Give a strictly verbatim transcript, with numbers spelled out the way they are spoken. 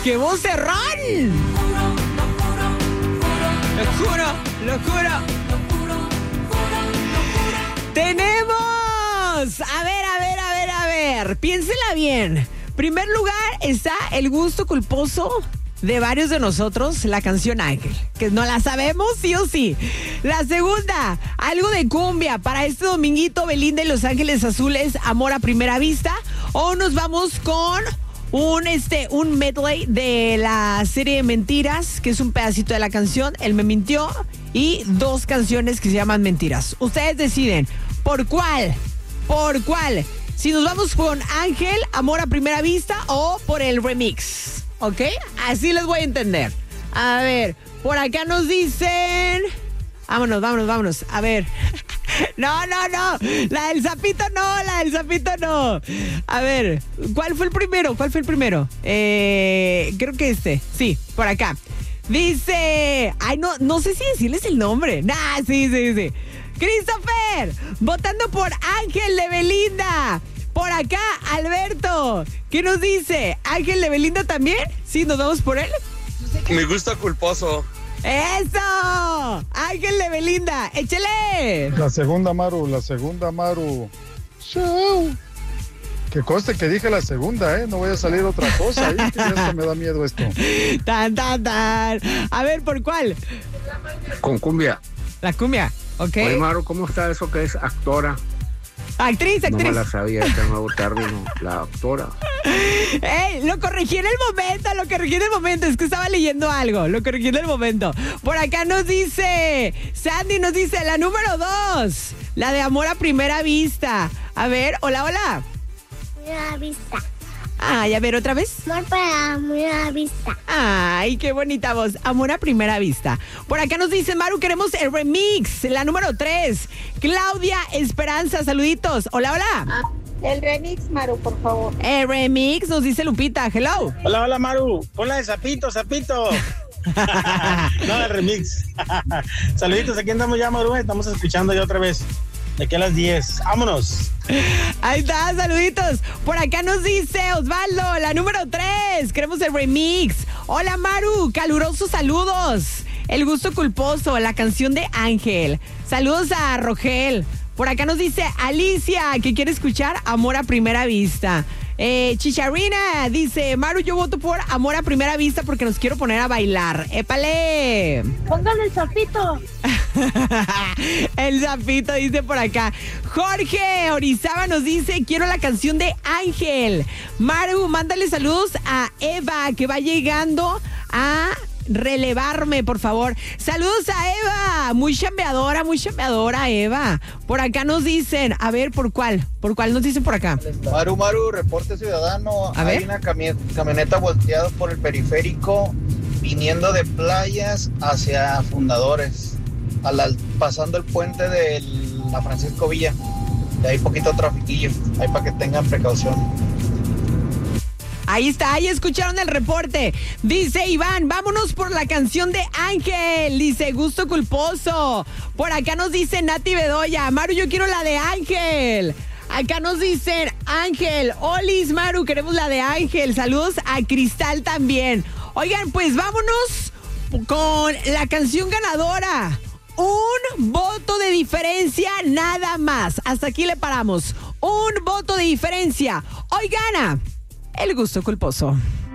¡Qué vocerrón! Lo juro, lo juro. ¡Tenemos! A ver, a ver, a ver, a ver. Piénsela bien. Primer lugar está el gusto culposo de varios de nosotros, la canción Ángel, que no la sabemos sí o sí. La segunda, algo de cumbia para este dominguito, Belinda y Los Ángeles Azules, Amor a Primera Vista. O nos vamos con un, este, un medley de la serie de Mentiras, que es un pedacito de la canción, Él me mintió, y dos canciones que se llaman Mentiras. Ustedes deciden, ¿por cuál? ¿Por cuál? Si nos vamos con Ángel, Amor a Primera Vista, o por el remix. ¿Ok? Así les voy a entender. A ver, por acá nos dicen... Vámonos, vámonos, vámonos. A ver. No, no, no. La del sapito no, la del sapito no. A ver, ¿cuál fue el primero? ¿Cuál fue el primero? Eh, creo que este. Sí, por acá. Dice... Ay, no, no sé si decirles el nombre. Nah, sí, sí, sí. Christopher, votando por Ángel de Belinda. Por acá, Alberto, ¿qué nos dice? ¿Ángel de Belinda también? Sí, ¿nos vamos por él? Me gusta culposo. ¡Eso! Ángel de Belinda, échale. La segunda, Maru, la segunda, Maru. Show. Que conste que dije la segunda, ¿eh? No voy a salir otra cosa ahí, que ya hasta me da miedo esto. Tan, tan, tan. A ver, ¿por cuál? Con cumbia. La cumbia, ok. Oye, Maru, ¿cómo está eso que es actora? Actriz, actriz. No me la sabía, este nuevo término, la actora. ¡Ey! Lo corregí en el momento, lo corregí en el momento. Es que estaba leyendo algo, lo corregí en el momento. Por acá nos dice, Sandy nos dice, la número dos, la de Amor a Primera Vista. A ver, hola, hola. Primera vista. Ay, a ver, ¿otra vez? Amor para primera vista. Ay, qué bonita voz. Amor a Primera Vista. Por acá nos dice, Maru, queremos el remix, la número tres. Claudia Esperanza, saluditos. Hola, hola. Ah, el remix, Maru, por favor. El remix, nos dice Lupita. Hello. Hola, hola, Maru. Ponla de Zapito, Zapito. No, el remix. Saluditos, aquí andamos ya, Maru. Estamos escuchando ya otra vez. De aquí a las diez. ¡Vámonos! Ahí está, saluditos. Por acá nos dice Osvaldo, la número tres. Queremos el remix. Hola, Maru, calurosos saludos. El gusto culposo, la canción de Ángel. Saludos a Rogel. Por acá nos dice Alicia, que quiere escuchar Amor a Primera Vista. Eh, Chicharrina dice, Maru, yo voto por Amor a Primera Vista porque nos quiero poner a bailar. ¡Épale! Póngale el zapito. El zapito dice por acá. Jorge Orizaba nos dice, quiero la canción de Ángel. Maru, mándale saludos a Eva, que va llegando a relevarme, por favor. Saludos a Eva, muy chambeadora, muy chambeadora Eva. Por acá nos dicen, a ver, ¿por cuál? ¿Por cuál nos dicen por acá? Maru, Maru, reporte ciudadano. A Hay ver. una cami- camioneta volteada por el periférico viniendo de Playas hacia Fundadores, a la- pasando el puente de la Francisco Villa. Y hay poquito trafiquillo, ahí para que tengan precaución. Ahí está, ahí escucharon el reporte. Dice Iván, vámonos por la canción de Ángel. Dice, gusto culposo. Por acá nos dice Nati Bedoya, Maru, yo quiero la de Ángel. Acá nos dicen Ángel, Olis, Maru, queremos la de Ángel. Saludos a Cristal también. Oigan, pues vámonos con la canción ganadora. Un voto de diferencia nada más. Hasta aquí le paramos. Un voto de diferencia. Hoy gana el gusto culposo.